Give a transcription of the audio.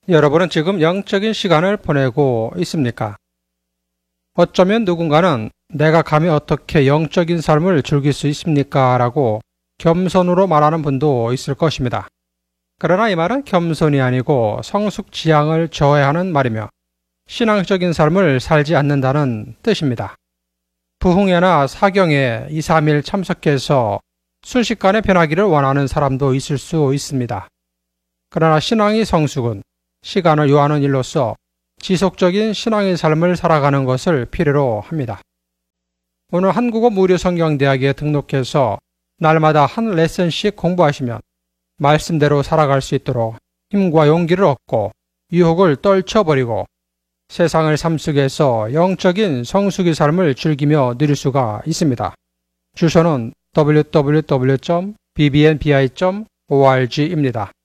여러분은 지금 영적인 시간을 보내고 있습니까? 어쩌면 누군가는 내가 감히 어떻게 영적인 삶을 즐길 수 있습니까? 라고 겸손으로 말하는 분도 있을 것입니다. 그러나 이 말은 겸손이 아니고 성숙지향을 저해하는 말이며 신앙적인 삶을 살지 않는다는 뜻입니다. 부흥회나 사경에 2, 3일 참석해서 순식간에 변하기를 원하는 사람도 있을 수 있습니다. 그러나 신앙의 성숙은 시간을 요하는 일로서 지속적인 신앙의 삶을 살아가는 것을 필요로 합니다. 오늘 한국어 무료성경대학에 등록해서 날마다 한 레슨씩 공부하시면 말씀대로 살아갈 수 있도록 힘과 용기를 얻고 유혹을 떨쳐버리고 세상의 삶 속에서 영적인 성숙의 삶을 즐기며 누릴 수가 있습니다. 주소는 www.bbnbi.org입니다.